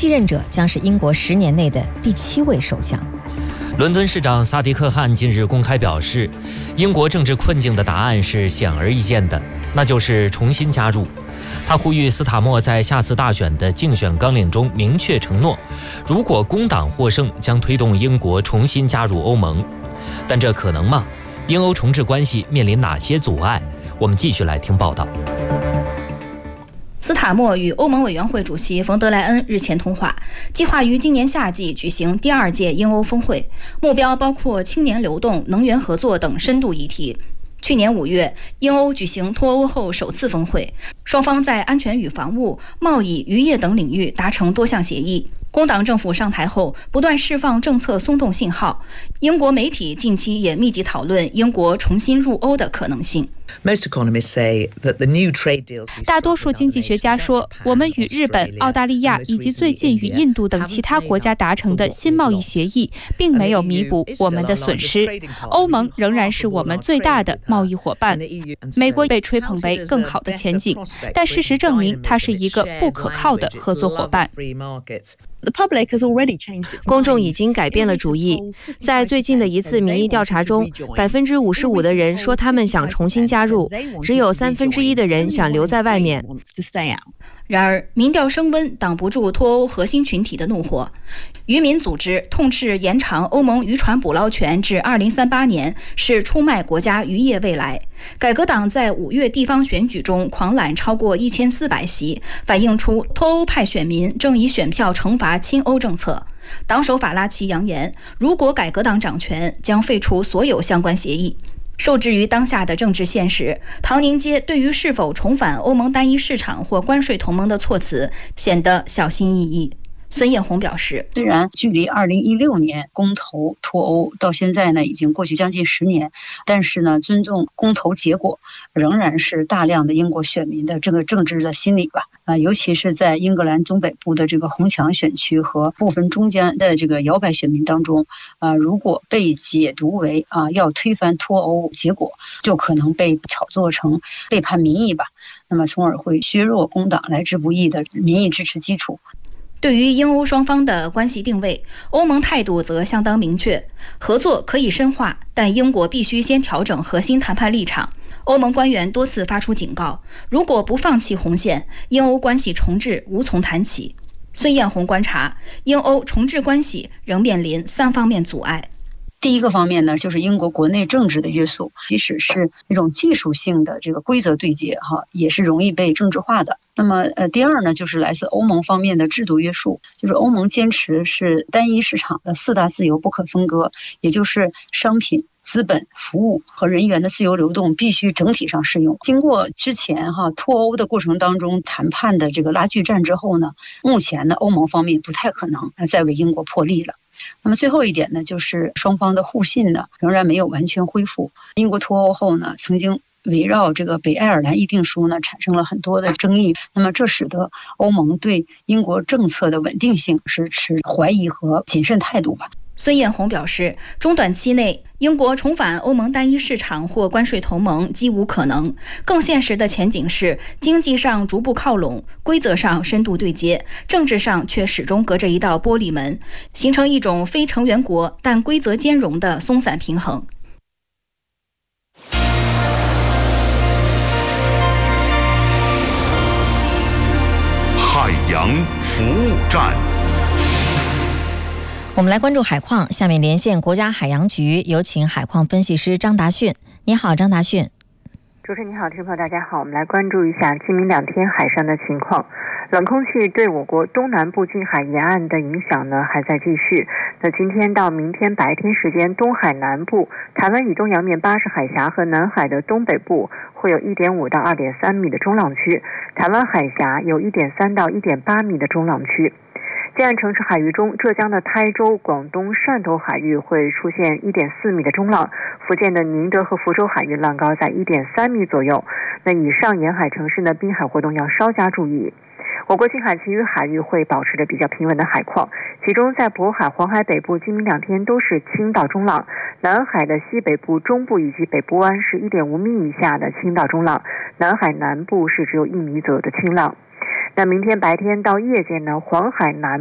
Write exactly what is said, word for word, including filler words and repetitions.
继任者将是英国十年内的第七位首相。 伦敦市长萨迪克汗近日公开表示，英国政治困境的答案是显而易见的，那就是重新加入。他呼吁斯塔默在下次大选的竞选纲领中明确承诺，如果工党获胜，将推动英国重新加入欧盟。但这可能吗？英欧重置关系面临哪些阻碍？我们继续来听报道。 斯塔默与欧盟委员会主席冯德莱恩日前通话，计划于今年夏季举行第二届英欧峰会，目标包括青年流动、能源合作等深度议题。去年五月，英欧举行脱欧后首次峰会，双方在安全与防务、贸易、渔业等领域达成多项协议。工党政府上台后，不断释放政策松动信号。英国媒体近期也密集讨论英国重新入欧的可能性。 大多数经济学家说，我们与日本、澳大利亚以及最近与印度等其他国家达成的新贸易协议，并没有弥补我们的损失。欧盟仍然是我们最大的贸易伙伴。美国被吹捧为更好的前景，但事实证明，它是一个不可靠的合作伙伴。 公众已经改变了主意。在最近的一次民意调查中，百分之五十五的人说他们想重新加入，只有三分之一的人想留在外面。 然而，民调升温挡不住脱欧核心群体的怒火。渔民组织痛斥延长欧盟渔船捕捞权至二零三八年是出卖国家渔业未来。改革党在五月地方选举中狂揽超过一千四百席，反映出脱欧派选民正以选票惩罚亲欧政策。党首法拉奇扬言，如果改革党掌权，将废除所有相关协议。受制于当下的政治现实，唐宁街对于是否重返欧盟单一市场或关税同盟的措辞显得小心翼翼。孙艳红表示， 虽然距离二零一六年公投脱欧到现在呢已经过去将近十年，但是呢尊重公投结果仍然是大量的英国选民的这个政治的心理吧。啊，尤其是在英格兰中北部的这个红墙选区和部分中间的这个摇摆选民当中，啊，如果被解读为啊要推翻脱欧结果，就可能被炒作成背叛民意吧，那么从而会削弱工党来之不易的民意支持基础。 对于英欧双方的关系定位，欧盟态度则相当明确，合作可以深化，但英国必须先调整核心谈判立场。欧盟官员多次发出警告，如果不放弃红线，英欧关系重置无从谈起。孙艳红观察，英欧重置关系仍面临三方面阻碍。 第一个方面呢，就是英国国内政治的约束，即使是那种技术性的这个规则对接哈，也是容易被政治化的。那么呃，第二呢，就是来自欧盟方面的制度约束，就是欧盟坚持是单一市场的四大自由不可分割，也就是商品、资本、服务和人员的自由流动必须整体上适用。经过之前哈脱欧的过程当中谈判的这个拉锯战之后呢，目前呢欧盟方面不太可能再为英国破例了。那么最后一点呢，就是双方的互信呢仍然没有完全恢复。英国脱欧后呢，曾经围绕这个北爱尔兰议定书呢产生了很多的争议，那么这使得欧盟对英国政策的稳定性是持怀疑和谨慎态度吧。 孙艳红表示，中短期内英国重返欧盟单一市场或关税同盟几无可能，更现实的前景是经济上逐步靠拢，规则上深度对接，政治上却始终隔着一道玻璃门，形成一种非成员国但规则兼容的松散平衡。 海洋服务站。 我们来关注海况，下面连线国家海洋局，有请海况分析师张达迅。你好，张达迅。 主持人你好，听众朋友大家好，我们来关注一下今明两天海上的情况。冷空气对我国东南部近海沿岸的影响呢还在继续。那今天到明天白天时间，东海南部、台湾以东洋面巴士海峡和南海的东北部会有 一点五到二点三米的中浪区，台湾海峡有 一点三到一点八米的中浪区。近岸城市海域中，浙江的台州、广东汕头海域会出现 一点四米的中浪，福建的宁德和福州海域浪高在 一点三米左右。那以上沿海城市呢，滨海活动要稍加注意。我国近海其余海域会保持着比较平稳的海况，其中在渤海、黄海北部今明两天都是轻到中浪，南海的西北部、中部以及北部湾是 一点五米以下的轻到中浪，南海南部是只有一米左右的轻浪。那明天白天到夜间呢，黄海南